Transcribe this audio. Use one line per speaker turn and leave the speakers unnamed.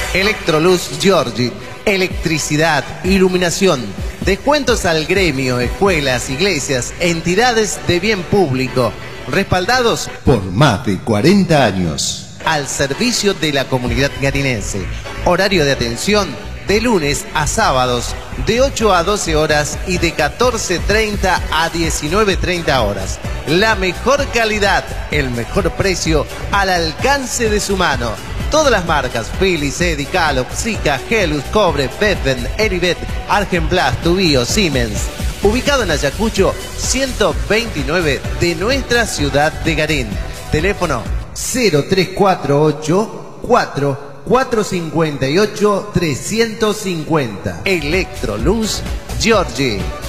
Electroluz Giorgi, electricidad, iluminación, descuentos al gremio, escuelas, iglesias, entidades de bien público, respaldados
por más de 40 años.
Al servicio de la comunidad garinense. Horario de atención de lunes a sábados de 8 a 12 horas y de 14:30 a 19:30 horas. La mejor calidad, el mejor precio al alcance de su mano. Todas las marcas Philips, Eddy, Calop, Sika, Helus, Cobre, Bedven, Eribet, Argenplas, Tubío, Siemens. Ubicado en Ayacucho 129 de nuestra ciudad de Garín. Teléfono 0348 458 350. Electroluz Giorgi.